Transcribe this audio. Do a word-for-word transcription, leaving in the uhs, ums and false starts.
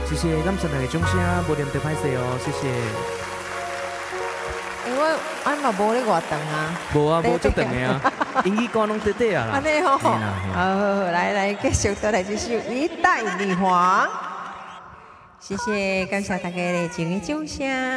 谢谢，感谢大家掌声，无念得歹势哦，谢谢。 因为俺嘛无咧外长啊。 无啊，无足长的啊，英语歌拢短短啊啦。 安尼吼，好， 嘿啦嘿啦好，来来，继续倒来这首《一代女皇》，谢谢，感谢大家的热情的掌声。